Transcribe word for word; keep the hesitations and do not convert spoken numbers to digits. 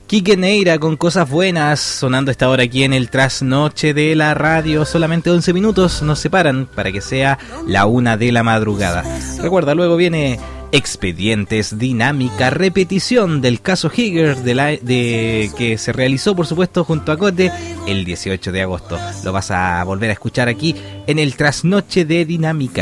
Quique Neira con Cosas Buenas, sonando esta hora aquí en el Trasnoche de la radio. Solamente once minutos nos separan para que sea la una de la madrugada. Recuerda, luego viene Expedientes Dinámica, repetición del caso Higger de la, de, que se realizó, por supuesto, junto a Cote el dieciocho de agosto. Lo vas a volver a escuchar aquí en el Trasnoche de Dinámica.